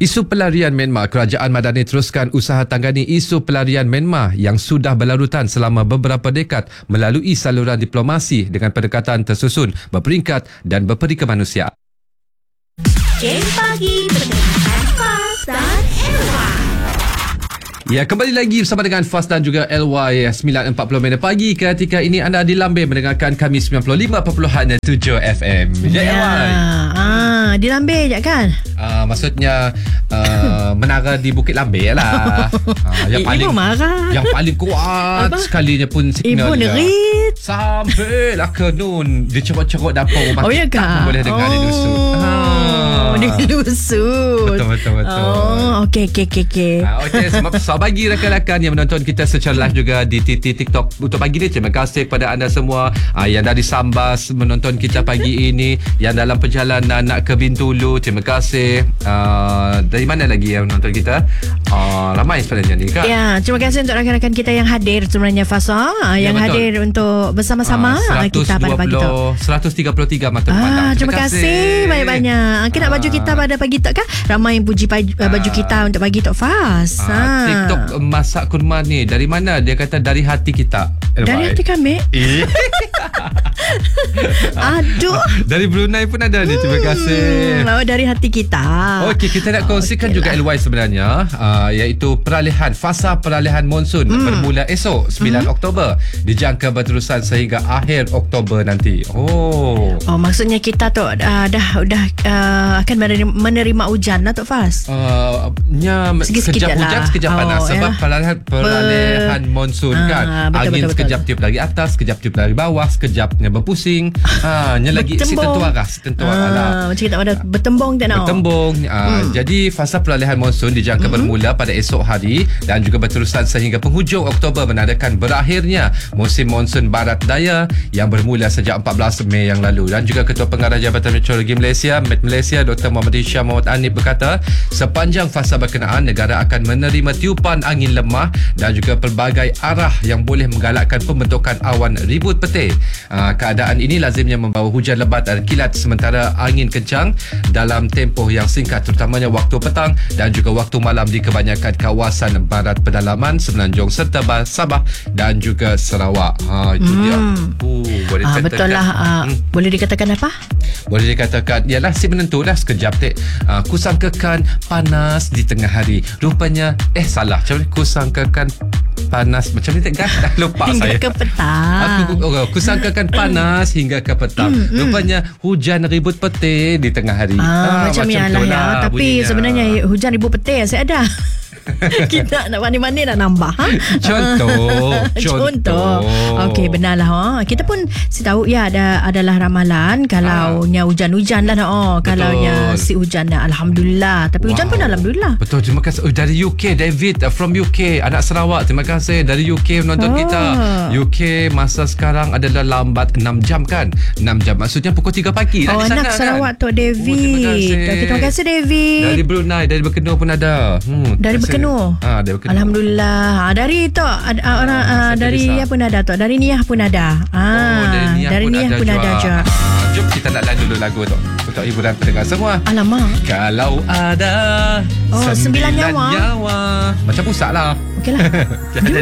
Isu pelarian Myanmar, Kerajaan Madani teruskan usaha tangani isu pelarian Myanmar yang sudah berlarutan selama beberapa dekad melalui saluran diplomasi dengan pendekatan tersusun, berperingkat dan berperi kemanusiaan. Game Pagi dengan Faz dan Elwa. Ya, kembali lagi bersama dengan Faz dan juga LY 9.40 pagi. Ketika ini anda dilambir mendengarkan kami 95.7 FM. Dilambir je kan? Maksudnya menara di Bukit Lambir lah. Ibu marah. Yang paling kuat sekalinya pun signal Ibu nerit. Sampailah ke nun dicerut-cerut dapur rumah ya kita kak? boleh dengar dia lusut. Dilusut. Betul. Okey. Okey, selamat pagi rakan-rakan yang menonton kita secara live juga di TikTok untuk pagi ni. Terima kasih kepada anda semua yang dari Sambas menonton kita pagi ini, yang dalam perjalanan nak ke Bintulu. Terima kasih. Dari mana lagi yang menonton kita? Ramai sebenarnya ni kak. Ya, terima kasih untuk rakan-rakan kita yang hadir sebenarnya Fasa, yang betul. hadir untuk bersama-sama kita pada pagi tu. 133 mata memandang. Terima kasih banyak-banyak. Kita nak baju kita pada pagi tu kan? Ramai yang puji baju kita untuk pagi tu Faz. TikTok masak kurma ni dari mana? Dia kata dari hati kita. Dari hati kami. Aduh. Dari Brunei pun ada ni. Terima kasih. Dari hati kita. Okey, kita nak kongsikan juga LY sebenarnya, iaitu fasa peralihan monsun bermula esok 9 Oktober, dijangka berterusan sehingga akhir Oktober nanti. Maksudnya kita tu dah akan menerima hujan lah Tok Faz. Sekejap hujan, sekejap panas. Sebab peralihan monsun kan. Angin betul. Sekejap tiup dari atas, sekejap tiup dari bawah, sekejapnya berpusing. Lagi si tentu arah lah. Macam kita ada bertembung tak nak. Jadi fasa peralihan monsun dijangka bermula pada esok hari dan juga berterusan sehingga penghujung Oktober, menandakan berakhirnya musim monsun barat daya yang bermula sejak 14 Mei yang lalu. Dan juga Ketua Pengarah Jabatan Meteorologi Malaysia, Met Malaysia, Dr. Muhammad Hisham Muhammad Anif berkata, sepanjang fasa berkenaan negara akan menerima tiupan angin lemah dan juga pelbagai arah yang boleh menggalakkan pembentukan awan ribut petir. Keadaan ini lazimnya membawa hujan lebat dan kilat sementara angin kencang dalam tempoh yang singkat, terutamanya waktu petang dan juga waktu malam di kebanyakan kawasan barat pedalaman Semenanjung serta Sabah dan juga Sarawak. Itu dia. Boleh dikatakan, betul lah. Boleh dikatakan apa? Boleh dikatakan ialah si menentulah sekejap kusangkakan panas di tengah hari, rupanya salah. Macam ni kusangkakan panas macam ni kan? Dah lupa hingga saya. Hingga ke petang. Kusangkakan panas hingga ke petang. Rupanya hujan ribut petir di tengah hari. Macam yalah ya. Tapi bunyinya. Sebenarnya hujan ribut petir saya ada. Kita nak mandi-mandi nak nambah. Contoh. Okey, benarlah. Kita pun tahu adalah ramalan kalau nya hujan-hujan lah. Kalau nya si hujan alhamdulillah. Tapi hujan pun alhamdulillah. Betul, terima kasih. Dari UK, David from UK, anak Sarawak. Terima kasih dari UK menonton kita. UK masa sekarang adalah lambat 6 jam kan? 6 jam maksudnya pukul 3 pagi dah di sana anak Sarawak kan? Tok David. Terima kasih David. Dari Brunei, dari Berkenur pun ada. Dari Berkenur. Dari Berkenur. Alhamdulillah. Dari Tok orang dari pun ada Tok. Dari Niah pun ada. Dari Niah pun ada je. Jom kita nak lalu dulu lagu tu untuk hiburan pendengar semua. Alamak. Kalau ada 9 nyawa. Macam pusat lah. Okeylah.